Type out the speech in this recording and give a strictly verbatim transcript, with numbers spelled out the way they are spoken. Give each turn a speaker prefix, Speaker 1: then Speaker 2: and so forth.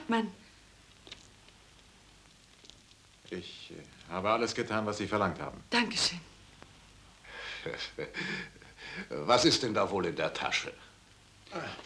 Speaker 1: Hauptmann.
Speaker 2: Ich äh, habe alles getan, was Sie verlangt haben.
Speaker 1: Dankeschön.
Speaker 3: Was ist denn da wohl in der Tasche?